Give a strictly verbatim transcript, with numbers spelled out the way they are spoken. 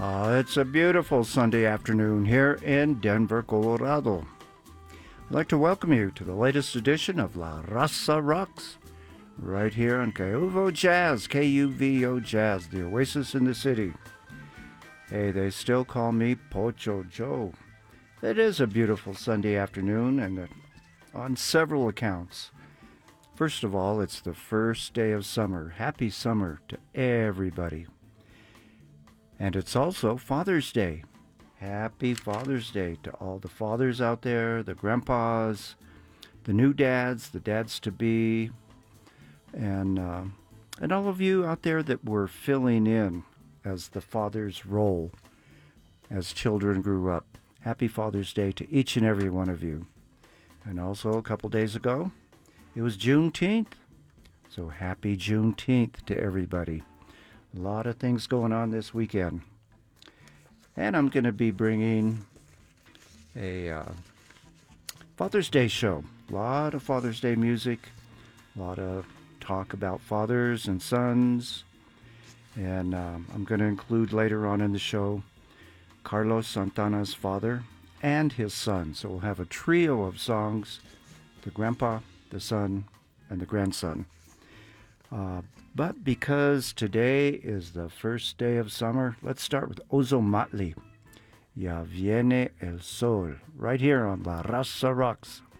Uh, it's a beautiful Sunday afternoon here in Denver, Colorado. I'd like to welcome you to the latest edition of La Raza Rocks, right here on K U V O Jazz, K U V O Jazz, the oasis in the city. Hey, they still call me Pocho Joe. It is a beautiful Sunday afternoon, and uh, on several accounts. First of all, it's the first day of summer. Happy summer to everybody. And it's also Father's Day. Happy Father's Day to all the fathers out there, the grandpas, the new dads, the dads-to-be, and, uh, and all of you out there that were filling in as the father's role as children grew up. Happy Father's Day to each and every one of you. And also a couple days ago, it was Juneteenth. So happy Juneteenth to everybody. A lot of things going on this weekend. And I'm going to be bringing a uh, Father's Day show. A lot of Father's Day music. A lot of talk about fathers and sons. And um, I'm going to include later on in the show Carlos Santana's father and his son. So we'll have a trio of songs, the grandpa, the son, and the grandson. Uh, but because today is the first day of summer, let's start with Ozomatli. Ya viene el sol, right here on La Raza Rocks.